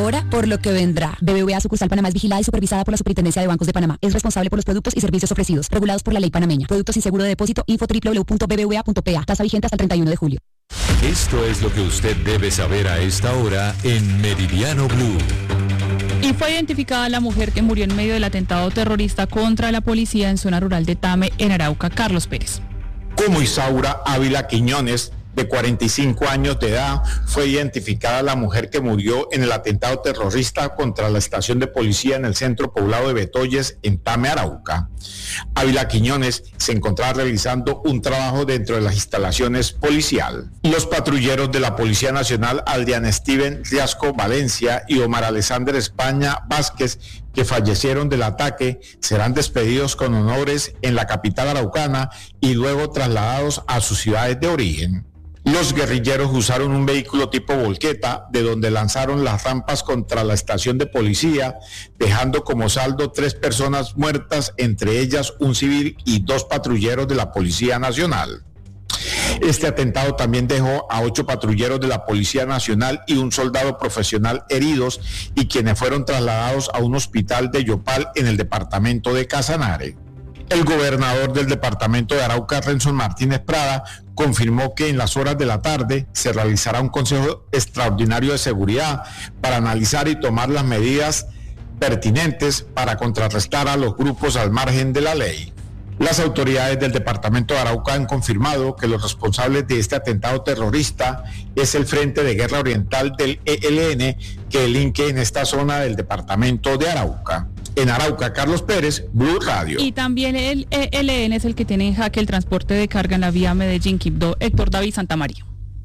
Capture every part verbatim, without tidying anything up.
ahora por lo que vendrá. B B V A sucursal Panamá es vigilada y supervisada por la Superintendencia de Bancos de Panamá. Es responsable por los productos y servicios ofrecidos, regulados por la ley panameña. Productos sin seguro de depósito. Info doble u doble u doble u punto b b v a punto p a. Tasa vigente hasta el treinta y uno de julio. Esto es lo que usted debe saber a esta hora en Meridiano Blue. Y fue identificada la mujer que murió en medio del atentado terrorista contra la policía en zona rural de Tame, en Arauca. Carlos Pérez. Como Isaura Ávila Quiñones, de cuarenta y cinco años de edad, fue identificada la mujer que murió en el atentado terrorista contra la estación de policía en el centro poblado de Betoyes, en Tame, Arauca. Ávila Quiñones se encontraba realizando un trabajo dentro de las instalaciones policial. Los patrulleros de la Policía Nacional, Adrián Steven Riasco Valencia y Omar Alexander España Vázquez, que fallecieron del ataque, serán despedidos con honores en la capital araucana y luego trasladados a sus ciudades de origen. Los guerrilleros usaron un vehículo tipo volqueta, de donde lanzaron las rampas contra la estación de policía, dejando como saldo tres personas muertas, entre ellas un civil y dos patrulleros de la Policía Nacional. Este atentado también dejó a ocho patrulleros de la Policía Nacional y un soldado profesional heridos, y quienes fueron trasladados a un hospital de Yopal en el departamento de Casanare. El gobernador del departamento de Arauca, Renson Martínez Prada, confirmó que en las horas de la tarde se realizará un consejo extraordinario de seguridad para analizar y tomar las medidas pertinentes para contrarrestar a los grupos al margen de la ley. Las autoridades del departamento de Arauca han confirmado que los responsables de este atentado terrorista es el Frente de Guerra Oriental del E L N, que delinque en esta zona del departamento de Arauca. En Arauca, Carlos Pérez, Blue Radio. Y también el E L N es el que tiene en jaque el transporte de carga en la vía Medellín-Quibdó. Héctor David Santamaría.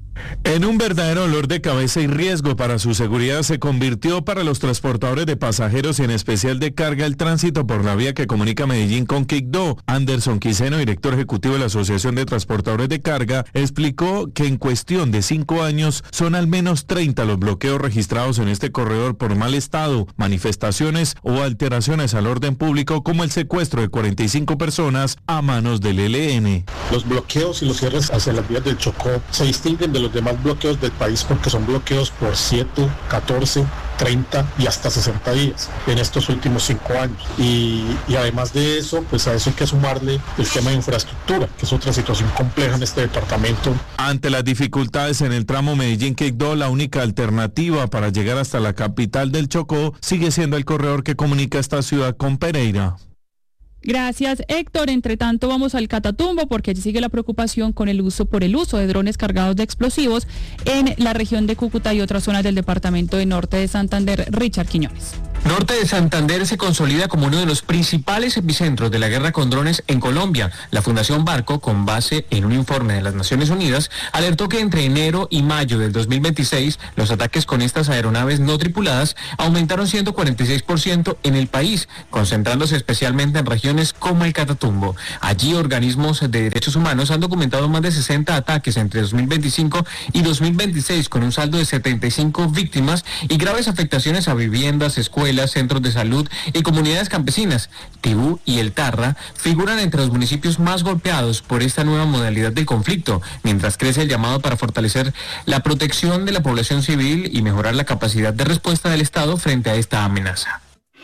En un verdadero dolor de cabeza y riesgo para su seguridad se convirtió para los transportadores de pasajeros y en especial de carga el tránsito por la vía que comunica Medellín con Quibdó. Anderson Quiseno, director ejecutivo de la Asociación de Transportadores de Carga, explicó que en cuestión de cinco años son al menos treinta los bloqueos registrados en este corredor por mal estado, manifestaciones o alteraciones al orden público, como el secuestro de cuarenta y cinco personas a manos del E L N. Los bloqueos y los cierres hacia las vías del Chocó se distinguen de los demás bloqueos del país porque son bloqueos por siete, catorce, treinta y hasta sesenta días en estos últimos cinco años. Y, y además de eso, pues a eso hay que sumarle el tema de infraestructura, que es otra situación compleja en este departamento. Ante las dificultades en el tramo Medellín-Quibdó, la única alternativa para llegar hasta la capital del Chocó sigue siendo el corredor que comunica esta ciudad con Pereira. Gracias, Héctor. Entre tanto, vamos al Catatumbo, porque allí sigue la preocupación con el uso por el uso de drones cargados de explosivos en la región de Cúcuta y otras zonas del departamento de Norte de Santander. Richard Quiñones. Norte de Santander se consolida como uno de los principales epicentros de la guerra con drones en Colombia. La Fundación Barco, con base en un informe de las Naciones Unidas, alertó que entre enero y mayo del dos mil veintiséis, los ataques con estas aeronaves no tripuladas aumentaron ciento cuarenta y seis por ciento en el país, concentrándose especialmente en regiones como el Catatumbo. Allí, organismos de derechos humanos han documentado más de sesenta ataques entre dos mil veinticinco y dos mil veintiséis, con un saldo de setenta y cinco víctimas y graves afectaciones a viviendas, escuelas, centros de salud y comunidades campesinas. Tibú y El Tarra figuran entre los municipios más golpeados por esta nueva modalidad del conflicto, mientras crece el llamado para fortalecer la protección de la población civil y mejorar la capacidad de respuesta del Estado frente a esta amenaza.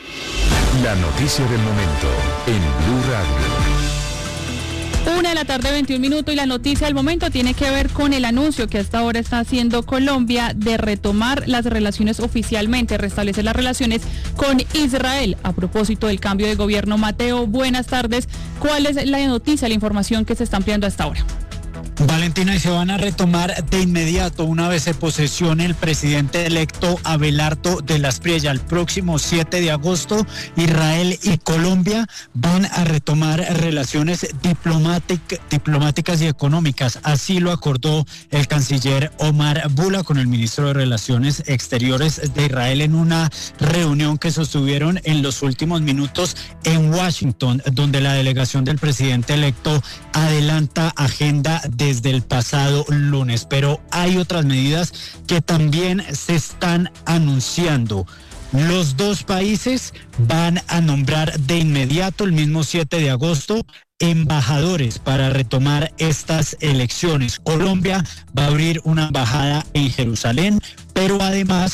La noticia del momento en Blue Radio. Una de la tarde, veintiún minutos, y la noticia del momento tiene que ver con el anuncio que hasta ahora está haciendo Colombia de retomar las relaciones oficialmente, restablecer las relaciones con Israel. A propósito del cambio de gobierno, Mateo, buenas tardes. ¿Cuál es la noticia, la información que se está ampliando hasta ahora? Valentina, y se van a retomar de inmediato una vez se posesione el presidente electo Abelardo de la Espriella. El próximo siete de agosto, Israel y Colombia van a retomar relaciones diplomátic, diplomáticas y económicas. Así lo acordó el canciller Omar Bula con el ministro de Relaciones Exteriores de Israel en una reunión que sostuvieron en los últimos minutos en Washington, donde la delegación del presidente electo adelanta agenda de desde el pasado lunes, pero hay otras medidas que también se están anunciando. Los dos países van a nombrar de inmediato, el mismo siete de agosto, embajadores para retomar estas elecciones. Colombia va a abrir una embajada en Jerusalén, pero además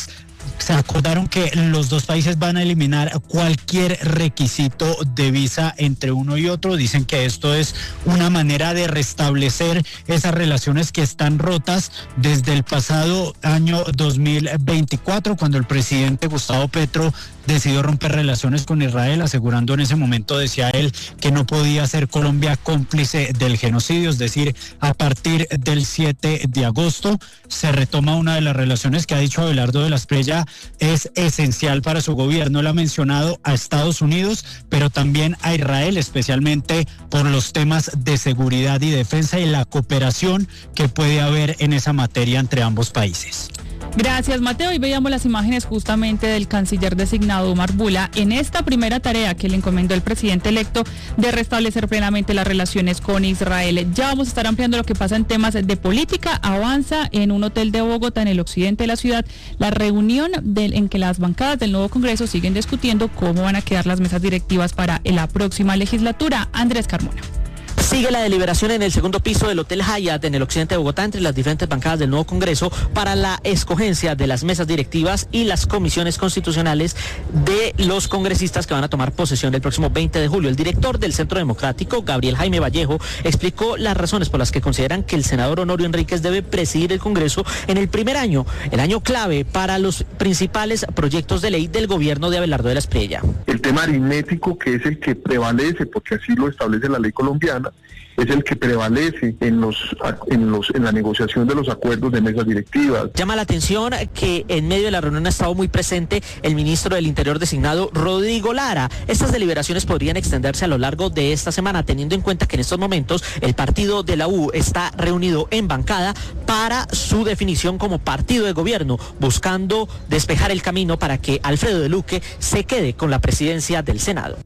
se acordaron que los dos países van a eliminar cualquier requisito de visa entre uno y otro. Dicen que esto es una manera de restablecer esas relaciones que están rotas desde el pasado año dos mil veinticuatro, cuando el presidente Gustavo Petro decidió romper relaciones con Israel, asegurando en ese momento, decía él, que no podía ser Colombia cómplice del genocidio. Es decir, a partir del siete de agosto se retoma una de las relaciones que ha dicho Abelardo de la Espriella es esencial para su gobierno. Él ha mencionado a Estados Unidos, pero también a Israel, especialmente por los temas de seguridad y defensa y la cooperación que puede haber en esa materia entre ambos países. Gracias, Mateo. Y veíamos las imágenes justamente del canciller designado Omar Bula en esta primera tarea que le encomendó el presidente electo de restablecer plenamente las relaciones con Israel. Ya vamos a estar ampliando lo que pasa en temas de política. Avanza en un hotel de Bogotá, en el occidente de la ciudad, la reunión del, en que las bancadas del nuevo Congreso siguen discutiendo cómo van a quedar las mesas directivas para la próxima legislatura. Andrés Carmona. Sigue la deliberación en el segundo piso del Hotel Hyatt en el occidente de Bogotá entre las diferentes bancadas del nuevo Congreso para la escogencia de las mesas directivas y las comisiones constitucionales de los congresistas que van a tomar posesión el próximo veinte de julio. El director del Centro Democrático, Gabriel Jaime Vallejo, explicó las razones por las que consideran que el senador Honorio Enríquez debe presidir el Congreso en el primer año, el año clave para los principales proyectos de ley del gobierno de Abelardo de la Espriella. El tema aritmético, que es el que prevalece, porque así lo establece la ley colombiana, es el que prevalece en los en los en la negociación de los acuerdos de mesas directivas. Llama la atención que en medio de la reunión ha estado muy presente el ministro del Interior designado Rodrigo Lara. Estas deliberaciones podrían extenderse a lo largo de esta semana, teniendo en cuenta que en estos momentos el partido de la U está reunido en bancada para su definición como partido de gobierno, buscando despejar el camino para que Alfredo de Luque se quede con la presidencia del Senado.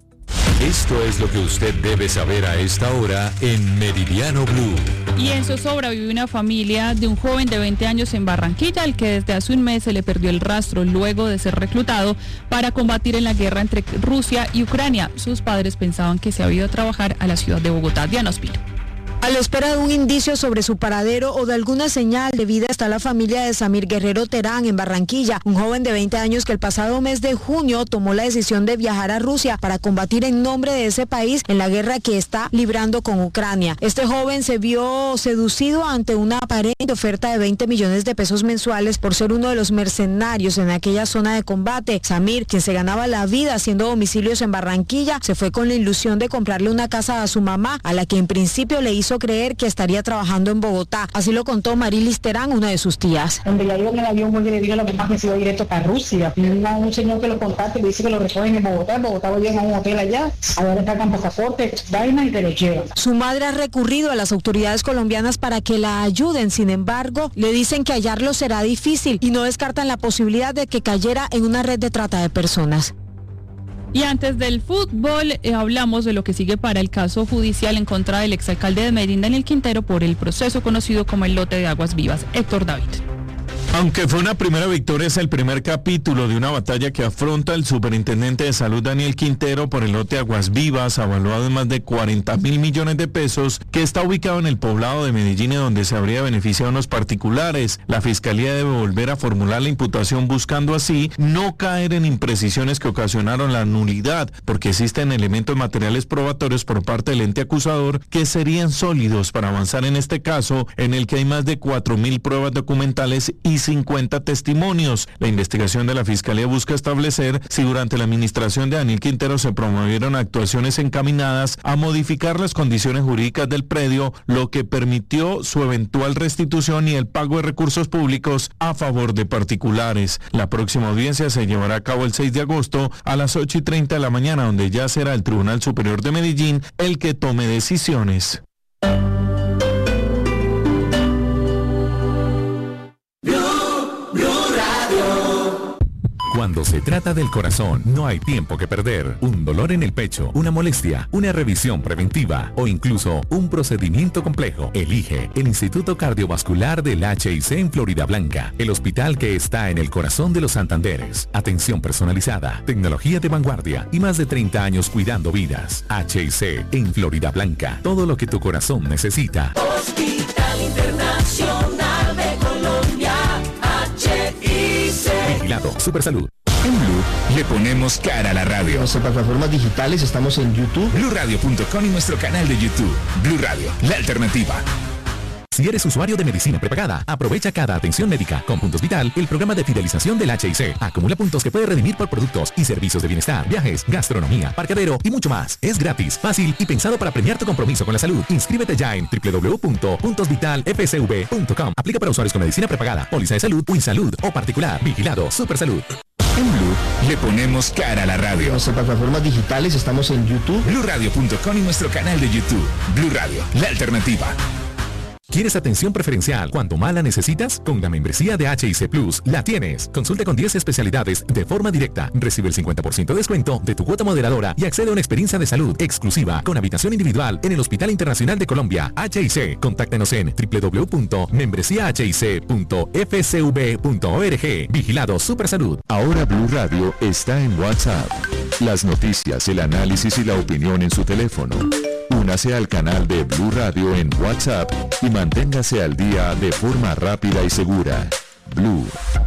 Esto es lo que usted debe saber a esta hora en Meridiano Blue. Y en Zozobra vive una familia de un joven de veinte años en Barranquilla, al que desde hace un mes se le perdió el rastro luego de ser reclutado para combatir en la guerra entre Rusia y Ucrania. Sus padres pensaban que se había ido a trabajar a la ciudad de Bogotá. Diana Ospino. A la espera de un indicio sobre su paradero o de alguna señal de vida está la familia de Samir Guerrero Terán en Barranquilla, un joven de veinte años que el pasado mes de junio tomó la decisión de viajar a Rusia para combatir en nombre de ese país en la guerra que está librando con Ucrania. Este joven se vio seducido ante una aparente oferta de veinte millones de pesos mensuales por ser uno de los mercenarios en aquella zona de combate. Samir, quien se ganaba la vida haciendo domicilios en Barranquilla, se fue con la ilusión de comprarle una casa a su mamá, a la que en principio le hizo creer que estaría trabajando en Bogotá. Así lo contó Marilis Terán, una de sus tías. Donde ya iba en el avión, porque le dije a la mamá que se iba directo para Rusia. Tenía un señor que lo contacta y le dice que lo recogen en Bogotá. En Bogotá lo llevan a un hotel allá, allá le sacan pasaporte, vaina y te lo llevan. Su madre ha recurrido a las autoridades colombianas para que la ayuden. Sin embargo, le dicen que hallarlo será difícil y no descartan la posibilidad de que cayera en una red de trata de personas. Y antes del fútbol, eh, hablamos de lo que sigue para el caso judicial en contra del exalcalde de Medellín, Daniel Quintero, por el proceso conocido como el lote de aguas vivas. Héctor David. Aunque fue una primera victoria, es el primer capítulo de una batalla que afronta el superintendente de salud Daniel Quintero por el lote Aguas Vivas, avaluado en más de cuarenta mil millones de pesos, que está ubicado en el poblado de Medellín y donde se habría beneficiado a unos particulares. La fiscalía debe volver a formular la imputación buscando así no caer en imprecisiones que ocasionaron la nulidad, porque existen elementos materiales probatorios por parte del ente acusador que serían sólidos para avanzar en este caso, en el que hay más de cuatro mil pruebas documentales y cincuenta testimonios. La investigación de la Fiscalía busca establecer si durante la administración de Daniel Quintero se promovieron actuaciones encaminadas a modificar las condiciones jurídicas del predio, lo que permitió su eventual restitución y el pago de recursos públicos a favor de particulares. La próxima audiencia se llevará a cabo el seis de agosto a las ocho y treinta de la mañana, donde ya será el Tribunal Superior de Medellín el que tome decisiones. Cuando se trata del corazón, no hay tiempo que perder. Un dolor en el pecho, una molestia, una revisión preventiva o incluso un procedimiento complejo. Elige el Instituto Cardiovascular del H I C en Florida Blanca, el hospital que está en el corazón de los Santanderes. Atención personalizada, tecnología de vanguardia y más de treinta años cuidando vidas. H I C en Florida Blanca, todo lo que tu corazón necesita. Hospital Internacional de Colombia, H I C. Vigilado Vigilado Supersalud. En Blue le ponemos cara a la radio. En nuestras plataformas digitales estamos en YouTube, blue radio punto com y nuestro canal de YouTube. Blue Radio, la alternativa. Si eres usuario de medicina prepagada, aprovecha cada atención médica. Con Puntos Vital, el programa de fidelización del H I C. Acumula puntos que puede redimir por productos y servicios de bienestar, viajes, gastronomía, parqueadero y mucho más. Es gratis, fácil y pensado para premiar tu compromiso con la salud. Inscríbete ya en w w w punto puntos vital f s v punto com. Aplica para usuarios con medicina prepagada, póliza de salud, Winsalud o particular. Vigilado Supersalud. En Blue le ponemos cara a la radio. En nuestras plataformas digitales estamos en YouTube, blue radio punto com y nuestro canal de YouTube. Blue Radio, la alternativa. ¿Quieres atención preferencial cuando más la necesitas? Con la membresía de H I C Plus la tienes. Consulta con diez especialidades de forma directa. Recibe el cincuenta por ciento de descuento de tu cuota moderadora y accede a una experiencia de salud exclusiva con habitación individual en el Hospital Internacional de Colombia. H I C. Contáctanos en w w w punto membresía h i c punto f s v punto org. Vigilado Supersalud. Ahora Blue Radio está en WhatsApp. Las noticias, el análisis y la opinión en su teléfono. Únase al canal de Blue Radio en WhatsApp y manténgase al día de forma rápida y segura. Blue,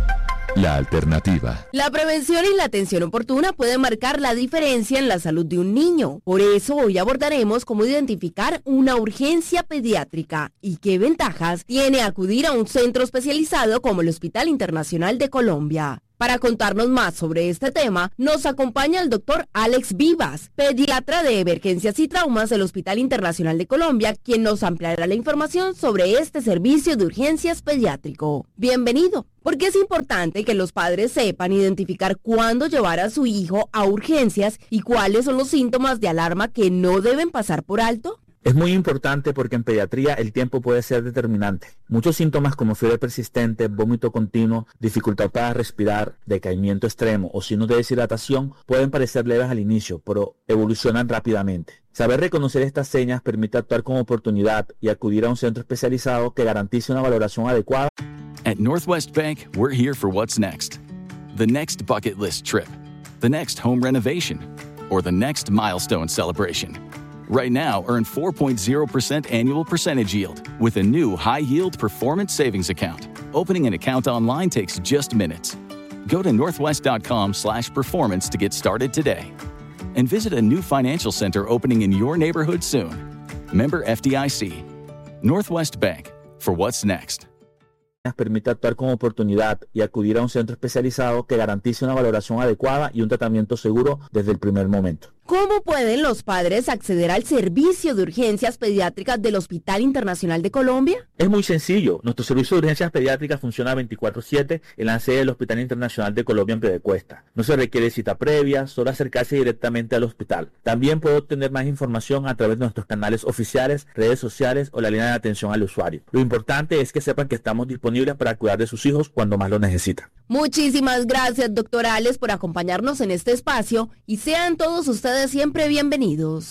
la alternativa. La prevención y la atención oportuna pueden marcar la diferencia en la salud de un niño. Por eso hoy abordaremos cómo identificar una urgencia pediátrica y qué ventajas tiene acudir a un centro especializado como el Hospital Internacional de Colombia. Para contarnos más sobre este tema, nos acompaña el doctor Alex Vivas, pediatra de emergencias y traumas del Hospital Internacional de Colombia, quien nos ampliará la información sobre este servicio de urgencias pediátrico. Bienvenido. ¿Por qué es importante que los padres sepan identificar cuándo llevar a su hijo a urgencias y cuáles son los síntomas de alarma que no deben pasar por alto? Es muy importante porque en pediatría el tiempo puede ser determinante. Muchos síntomas como fiebre persistente, vómito continuo, dificultad para respirar, decaimiento extremo o signos de deshidratación pueden parecer leves al inicio, pero evolucionan rápidamente. Saber reconocer estas señas permite actuar con oportunidad y acudir a un centro especializado que garantice una valoración adecuada. At Northwest Bank, we're here for what's next. The next bucket list trip, the next home renovation, or the next milestone celebration. Right now, earn four point zero percent annual percentage yield with a new high-yield performance savings account. Opening an account online takes just minutes. Go to northwest.com slash performance to get started today. And visit a new financial center opening in your neighborhood soon. Member F D I C. Northwest Bank. For what's next. Permite actuar con oportunidad y acudir a un centro especializado que garantice una valoración adecuada y un tratamiento seguro desde el primer momento. ¿Cómo pueden los padres acceder al servicio de urgencias pediátricas del Hospital Internacional de Colombia? Es muy sencillo. Nuestro servicio de urgencias pediátricas funciona veinticuatro siete en la sede del Hospital Internacional de Colombia en Piedecuesta. No se requiere cita previa, solo acercarse directamente al hospital. También puede obtener más información a través de nuestros canales oficiales, redes sociales o la línea de atención al usuario. Lo importante es que sepan que estamos disponibles para cuidar de sus hijos cuando más lo necesitan. Muchísimas gracias, doctor Alex, por acompañarnos en este espacio y sean todos ustedes siempre bienvenidos.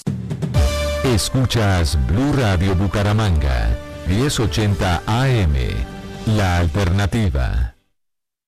Escuchas Blue Radio Bucaramanga, diez ochenta A M, la alternativa.